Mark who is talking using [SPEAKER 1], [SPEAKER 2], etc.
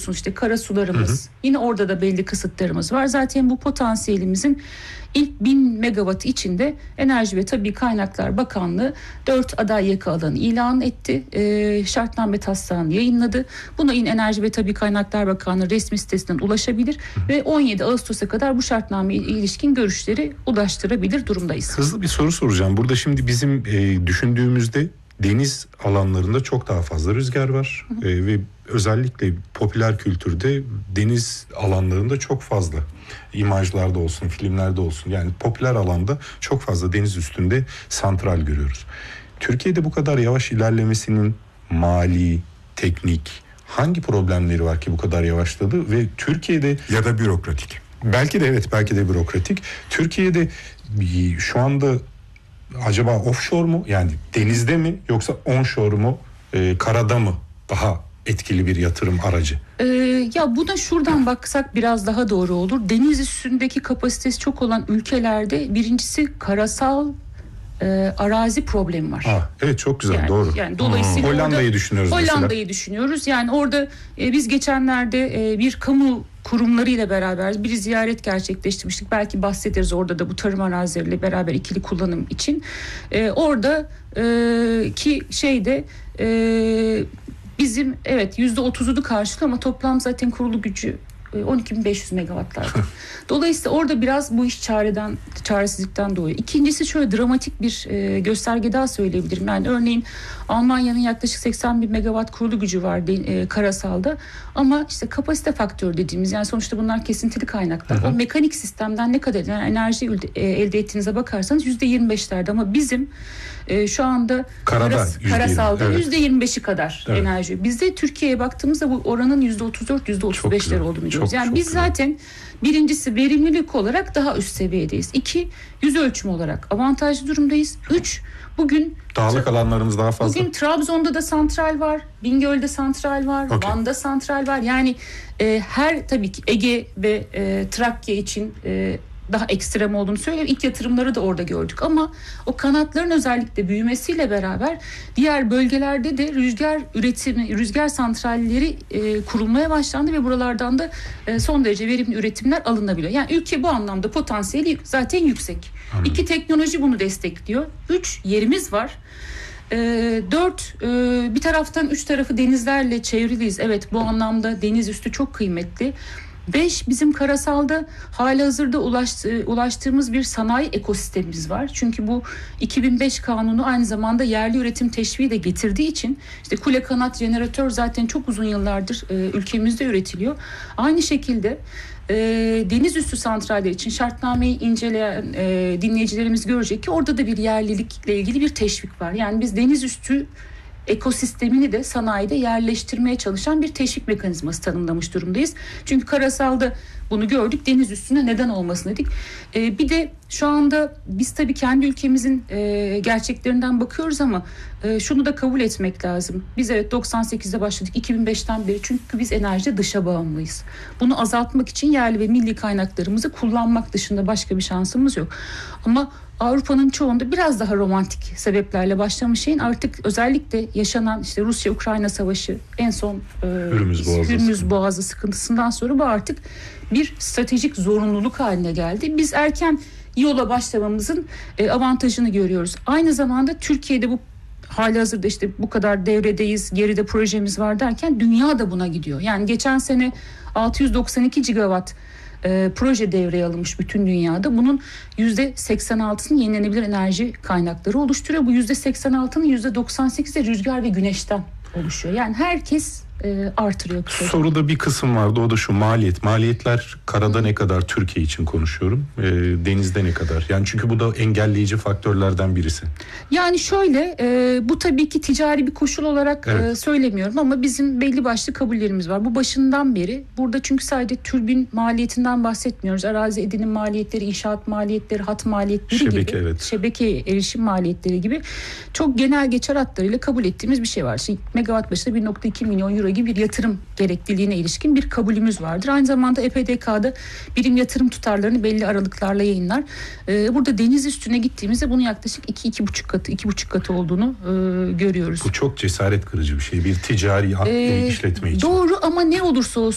[SPEAKER 1] biliyorsunuz işte karasularımız, yine orada da belli kısıtlarımız var. Zaten bu potansiyelimizin ilk 1000 megawatt içinde Enerji ve Tabii Kaynaklar Bakanlığı 4 aday yakı alanı ilan etti. Şartname taslağını yayınladı. Buna yine Enerji ve Tabii Kaynaklar Bakanlığı resmi sitesinden ulaşabilir ve 17 Ağustos'a kadar bu şartnameye ilişkin görüşleri ulaştırabilir durumdayız.
[SPEAKER 2] Hızlı bir soru soracağım. Burada şimdi bizim düşündüğümüzde deniz alanlarında çok daha fazla rüzgar var ve özellikle popüler kültürde deniz alanlarında çok fazla, imajlarda olsun, filmlerde olsun, yani popüler alanda çok fazla deniz üstünde santral görüyoruz. Türkiye'de bu kadar yavaş ilerlemesinin mali, teknik hangi problemleri var ki bu kadar yavaşladı ve Türkiye'de
[SPEAKER 3] Ya da bürokratik.
[SPEAKER 2] belki de bürokratik. Türkiye'de şu anda acaba offshore mu, yani denizde mi, yoksa onshore mu, karada mı daha etkili bir yatırım aracı?
[SPEAKER 1] Ya buna şuradan baksak biraz daha doğru olur. Deniz üstündeki kapasitesi çok olan ülkelerde birincisi karasal arazi problemi var.
[SPEAKER 2] Evet, çok güzel, doğru.
[SPEAKER 1] Yani dolayısıyla
[SPEAKER 2] Hollanda'yı düşünüyoruz mesela.
[SPEAKER 1] Hollanda'yı düşünüyoruz. Yani orada biz geçenlerde bir kamu kurumlarıyla beraber bir ziyaret gerçekleştirmiştik. Belki bahsederiz orada da bu tarım arazileriyle beraber ikili kullanım için. Orada ki şeyde bizim evet %30'unu karşılıyor ama toplam zaten kurulu gücü 12.500 megawattlar. Dolayısıyla orada biraz bu iş çaresizlikten doğuyor. İkincisi şöyle dramatik bir gösterge daha söyleyebilirim. Yani örneğin Almanya'nın yaklaşık 80.000 megawatt kurulu gücü var karasalda. Ama işte kapasite faktörü dediğimiz, yani sonuçta bunlar kesintili kaynaklar. O mekanik sistemden ne kadar yani enerji elde ettiğinize bakarsanız %25'lerde ama bizim şu anda karasalda %25'i kadar enerji. Bizde Türkiye'ye baktığımızda bu oranın %34, %35'ler olduğunu biliyoruz. Yani biz zaten birincisi verimlilik olarak daha üst seviyedeyiz. 2, yüz ölçümü olarak avantajlı durumdayız. 3, bugün
[SPEAKER 2] dağlık alanlarımız daha fazla.
[SPEAKER 1] Bugün Trabzon'da da santral var, Bingöl'de santral var, Van'da santral var. Yani her tabii ki Ege ve Trakya için daha ekstrem olduğunu söyleyeyim. İlk yatırımları da orada gördük ama o kanatların özellikle büyümesiyle beraber diğer bölgelerde de rüzgar santralleri kurulmaya başlandı ve buralardan da son derece verimli üretimler alınabiliyor. Yani ülke bu anlamda potansiyeli zaten yüksek. 2, teknoloji bunu destekliyor. 3, yerimiz var. 4, bir taraftan 3 tarafı denizlerle çevriliyiz. Evet, bu anlamda deniz üstü çok kıymetli. 5, bizim karasalda halihazırda ulaştığımız bir sanayi ekosistemimiz var. Çünkü bu 2005 kanunu aynı zamanda yerli üretim teşviği de getirdiği için işte kule kanat jeneratör zaten çok uzun yıllardır ülkemizde üretiliyor. Aynı şekilde deniz üstü santraller için şartnameyi inceleyen dinleyicilerimiz görecek ki orada da bir yerlilikle ilgili bir teşvik var. Yani biz deniz üstü ekosistemini de sanayide yerleştirmeye çalışan bir teşvik mekanizması tanımlamış durumdayız. Çünkü karasalda bunu gördük, deniz üstüne neden olmasın dedik. Bir de şu anda biz tabii kendi ülkemizin gerçeklerinden bakıyoruz ama şunu da kabul etmek lazım. Biz evet 98'de başladık, 2005'ten beri, çünkü biz enerjide dışa bağımlıyız. Bunu azaltmak için yerli ve milli kaynaklarımızı kullanmak dışında başka bir şansımız yok. Ama Avrupa'nın çoğunda biraz daha romantik sebeplerle başlamış şeyin artık özellikle yaşanan işte Rusya-Ukrayna savaşı, en son Hürmüz Boğazı sıkıntısından sonra bu artık bir stratejik zorunluluk haline geldi. Biz erken yola başlamamızın avantajını görüyoruz. Aynı zamanda Türkiye'de bu halihazırda işte bu kadar devredeyiz, geride projemiz var derken dünya da buna gidiyor. Yani geçen sene 692 gigawatt proje devreye alınmış bütün dünyada. Bunun %86'sını yenilenebilir enerji kaynakları oluşturuyor. Bu %86'nın %98'i rüzgar ve güneşten oluşuyor. Yani herkes artırıyor.
[SPEAKER 2] Soruda bir kısım vardı, o da şu: maliyetler karada ne kadar, Türkiye için konuşuyorum, denizde ne kadar? Yani çünkü bu da engelleyici faktörlerden birisi. Yani
[SPEAKER 1] şöyle bu tabii ki ticari bir koşul olarak söylemiyorum ama bizim belli başlı kabullerimiz var. Bu başından beri burada, çünkü sadece türbin maliyetinden bahsetmiyoruz. Arazi edinim maliyetleri, inşaat maliyetleri, hat maliyetleri gibi, şebeke erişim maliyetleri gibi çok genel geçer hatlarıyla kabul ettiğimiz bir şey var. Şimdi megawatt başına 1.2 milyon euro gibi bir yatırım gerekliliğine ilişkin bir kabulümüz vardır. Aynı zamanda EPDK'da birim yatırım tutarlarını belli aralıklarla yayınlar. Burada deniz üstüne gittiğimizde bunun yaklaşık 2,5 katı olduğunu görüyoruz.
[SPEAKER 2] Bu çok cesaret kırıcı bir şey, bir ticari işletme için.
[SPEAKER 1] Doğru, ama ne olursa olsun